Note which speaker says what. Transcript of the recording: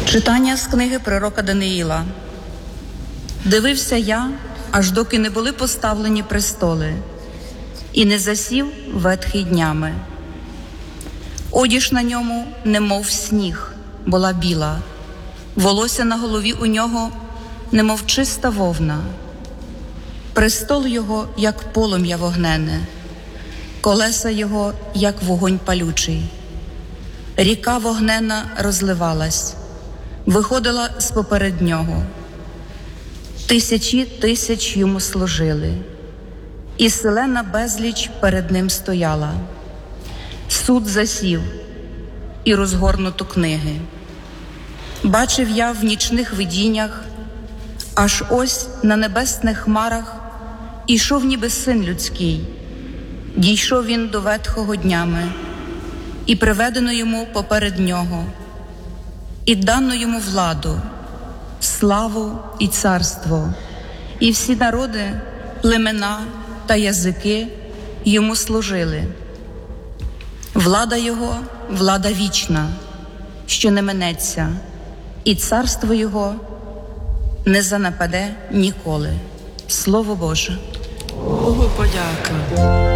Speaker 1: Читання з книги пророка Даниїла. Дивився я, аж доки не були поставлені престоли, і не засів ветхий днями. Одіж на ньому, немов сніг, була біла, волосся на голові у нього, немов чиста вовна. Престол його, як полум'я вогнене, колеса його, як вогонь палючий. Ріка вогнена розливалась, виходила з-поперед нього. Тисячі тисяч йому служили, і селена безліч перед ним стояла. Суд засів і розгорнуто книги. Бачив я в нічних видіннях, аж ось на небесних хмарах ішов ніби син людський. Дійшов він до ветхого днями, і приведено йому поперед нього, і дано йому владу, славу і царство, і всі народи, племена та язики йому служили. Влада його – влада вічна, що не минеться, і царство його не занепаде ніколи. Слово Боже.
Speaker 2: Богу подяка.